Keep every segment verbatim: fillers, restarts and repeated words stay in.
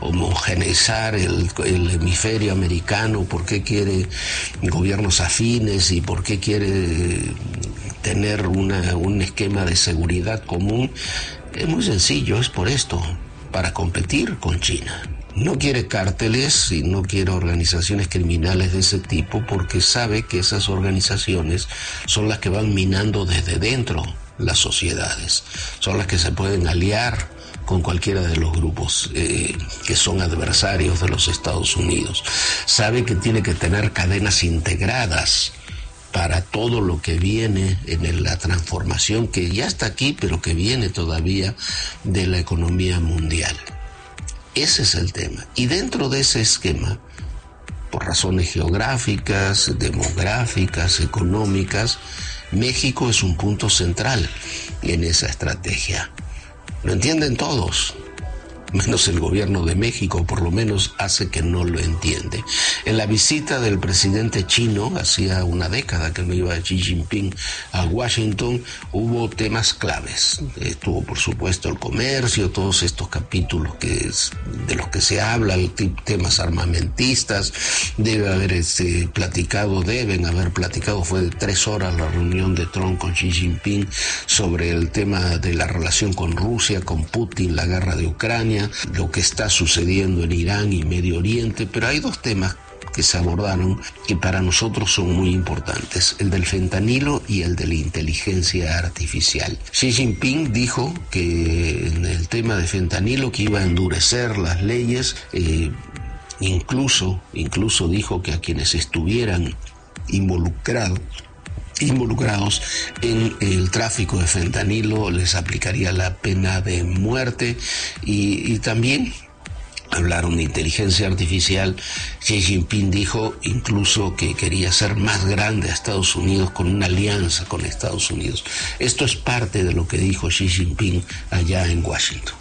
homogeneizar el, el hemisferio americano, por qué quiere gobiernos afines y por qué quiere tener una, un esquema de seguridad común. Es muy sencillo, es por esto, para competir con China. No quiere cárteles y no quiere organizaciones criminales de ese tipo porque sabe que esas organizaciones son las que van minando desde dentro las sociedades, son las que se pueden aliar con cualquiera de los grupos eh, que son adversarios de los Estados Unidos. Sabe que tiene que tener cadenas integradas para todo lo que viene en la transformación que ya está aquí, pero que viene todavía de la economía mundial. Ese es el tema. Y dentro de ese esquema, por razones geográficas, demográficas, económicas, México es un punto central en esa estrategia. Lo entienden todos, menos el gobierno de México, por lo menos hace que no lo entiende. En la visita del presidente chino, hacía una década que no iba Xi Jinping a Washington, hubo temas claves. Estuvo, por supuesto, el comercio, todos estos capítulos que es, de los que se habla, el temas armamentistas. Debe haber este, platicado, deben haber platicado, fue de tres horas la reunión de Trump con Xi Jinping sobre el tema de la relación con Rusia, con Putin, la guerra de Ucrania, lo que está sucediendo en Irán y Medio Oriente, pero hay dos temas que se abordaron que para nosotros son muy importantes, el del fentanilo y el de la inteligencia artificial. Xi Jinping dijo que en el tema de fentanilo que iba a endurecer las leyes, eh, incluso, incluso dijo que a quienes estuvieran involucrados involucrados en el tráfico de fentanilo les aplicaría la pena de muerte y, y también hablaron de inteligencia artificial. Xi Jinping dijo incluso que quería ser más grande a Estados Unidos con una alianza con Estados Unidos. Esto es parte de lo que dijo Xi Jinping allá en Washington.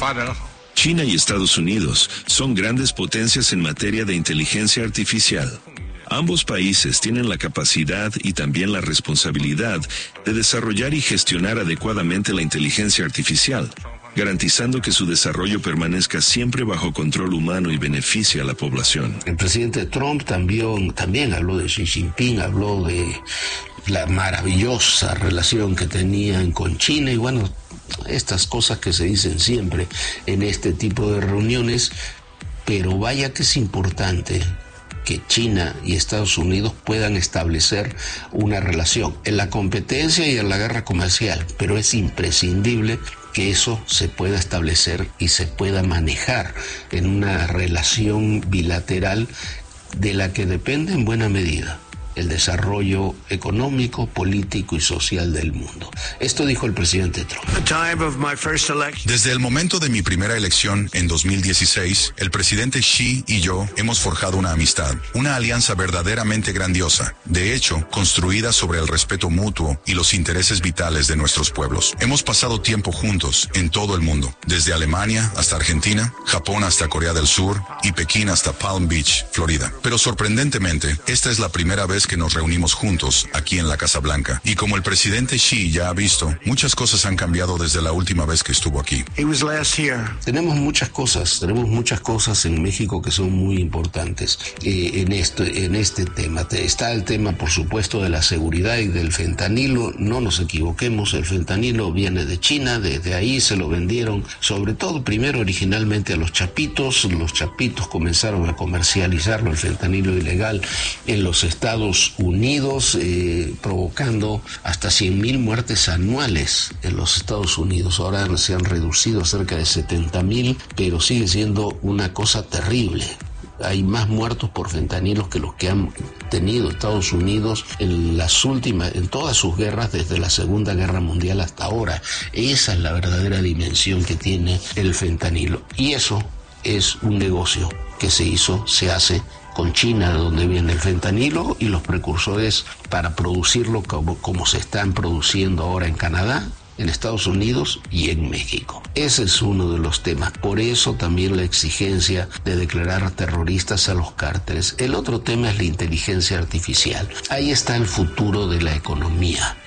China y Estados Unidos son grandes potencias en materia de inteligencia artificial. Ambos países tienen la capacidad y también la responsabilidad de desarrollar y gestionar adecuadamente la inteligencia artificial, garantizando que su desarrollo permanezca siempre bajo control humano y beneficie a la población. El presidente Trump también, también habló de Xi Jinping, habló de la maravillosa relación que tenían con China y bueno, estas cosas que se dicen siempre en este tipo de reuniones, pero vaya que es importante que China y Estados Unidos puedan establecer una relación en la competencia y en la guerra comercial, pero es imprescindible que eso se pueda establecer y se pueda manejar en una relación bilateral de la que depende en buena medida el desarrollo económico, político y social del mundo. Esto dijo el presidente Trump. Desde el momento de mi primera elección en dos mil dieciséis, el presidente Xi y yo hemos forjado una amistad, una alianza verdaderamente grandiosa, de hecho, construida sobre el respeto mutuo y los intereses vitales de nuestros pueblos. Hemos pasado tiempo juntos en todo el mundo, desde Alemania hasta Argentina, Japón hasta Corea del Sur y Pekín hasta Palm Beach, Florida. Pero sorprendentemente, esta es la primera vez que nos reunimos juntos aquí en la Casa Blanca. Y como el presidente Xi ya ha visto, muchas cosas han cambiado desde la última vez que estuvo aquí. Tenemos muchas cosas, tenemos muchas cosas en México que son muy importantes eh, en, este, en este tema. Está el tema, por supuesto, de la seguridad y del fentanilo. No nos equivoquemos, el fentanilo viene de China, desde ahí se lo vendieron, sobre todo primero originalmente a los chapitos. Los chapitos comenzaron a comercializarlo, el fentanilo ilegal, en los Estados Unidos, eh, provocando hasta cien mil muertes anuales en los Estados Unidos. Ahora se han reducido a cerca de setenta mil, pero sigue siendo una cosa terrible. Hay más muertos por fentanilos que los que han tenido Estados Unidos en las últimas, en todas sus guerras desde la Segunda Guerra Mundial hasta ahora. Esa es la verdadera dimensión que tiene el fentanilo. Y eso es un negocio que se hizo, se hace con China, de donde viene el fentanilo, y los precursores para producirlo como, como se están produciendo ahora en Canadá, en Estados Unidos y en México. Ese es uno de los temas. Por eso también la exigencia de declarar terroristas a los cárteles. El otro tema es la inteligencia artificial. Ahí está el futuro de la economía.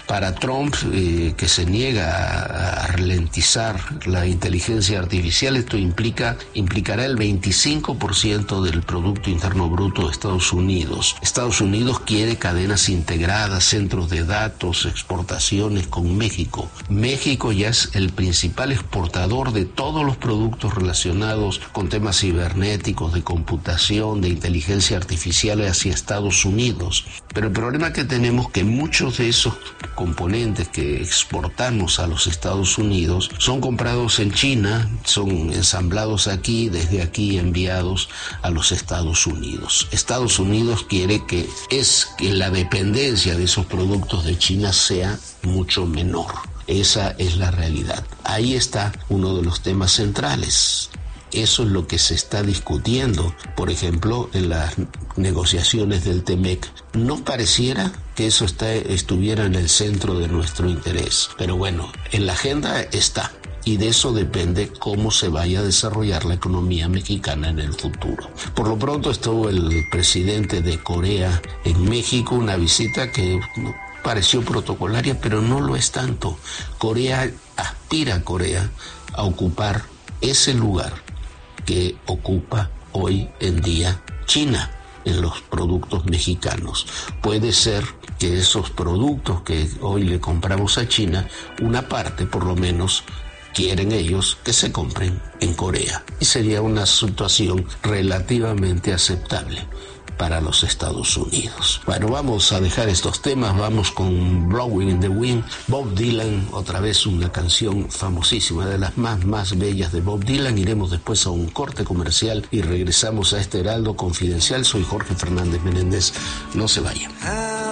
Para Trump, eh, que se niega a, a ralentizar la inteligencia artificial, esto implica implicará el veinticinco por ciento del Producto Interno Bruto de Estados Unidos. Estados Unidos quiere cadenas integradas, centros de datos, exportaciones con México. México ya es el principal exportador de todos los productos relacionados con temas cibernéticos, de computación, de inteligencia artificial hacia Estados Unidos. Pero el problema que tenemos es que muchos de esos componentes que exportamos a los Estados Unidos son comprados en China, son ensamblados aquí, desde aquí enviados a los Estados Unidos. Estados Unidos quiere que es que la dependencia de esos productos de China sea mucho menor. Esa es la realidad. Ahí está uno de los temas centrales. Eso es lo que se está discutiendo, por ejemplo, en las negociaciones del T M E C. No pareciera que eso está, estuviera en el centro de nuestro interés, pero bueno, en la agenda está, y de eso depende cómo se vaya a desarrollar la economía mexicana en el futuro. Por lo pronto estuvo el presidente de Corea en México, una visita que pareció protocolaria, pero no lo es tanto. Corea aspira a Corea a ocupar ese lugar que ocupa hoy en día China en los productos mexicanos. Puede ser que esos productos que hoy le compramos a China, una parte por lo menos, quieren ellos que se compren en Corea. Y sería una situación relativamente aceptable para los Estados Unidos. Bueno, vamos a dejar estos temas, vamos con Blowing in the Wind, Bob Dylan, otra vez una canción famosísima, de las más, más bellas de Bob Dylan. Iremos después a un corte comercial y regresamos a este Heraldo Confidencial. Soy Jorge Fernández Menéndez, no se vayan.